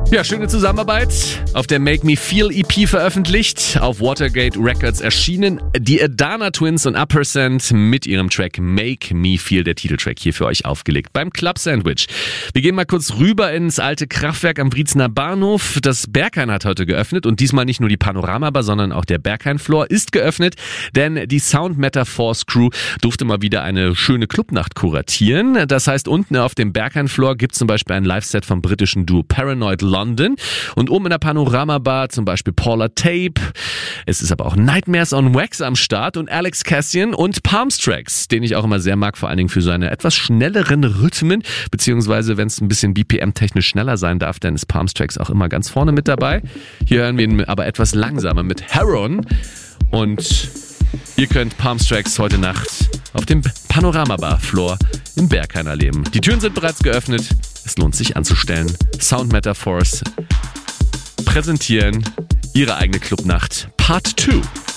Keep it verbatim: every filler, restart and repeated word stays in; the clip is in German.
Ja, schöne Zusammenarbeit. Auf der Make Me Feel E P veröffentlicht, auf Watergate Records erschienen. Die Adana Twins und Upper Sand mit ihrem Track Make Me Feel, der Titeltrack hier für euch aufgelegt beim Club Sandwich. Wir gehen mal kurz rüber ins alte Kraftwerk am Wriezener Bahnhof. Das Berghain hat heute geöffnet und diesmal nicht nur die Panoramabar, sondern auch der Berghain Floor ist geöffnet, denn die Sound Metaphors Crew durfte mal wieder eine schöne Clubnacht kuratieren. Das heißt, unten auf dem Berghain Floor gibt es zum Beispiel ein Live-Set vom britischen Duo Paranoid London und oben in der Panoramabar zum Beispiel Paula Tape. Es ist aber auch Nightmares on Wax am Start und Alex Cassian und Palms Tracks, den ich auch immer sehr mag, vor allen Dingen für seine etwas schnelleren Rhythmen, beziehungsweise wenn es ein bisschen B P M-technisch schneller sein darf, dann ist Palms Tracks auch immer ganz vorne mit dabei. Hier hören wir ihn aber etwas langsamer mit Heron und ihr könnt Palms Tracks heute Nacht auf dem Panoramabar-Floor im Berghain erleben. Die Türen sind bereits geöffnet. Es lohnt sich anzustellen. Sound Metaphors präsentieren ihre eigene Clubnacht Part zwei.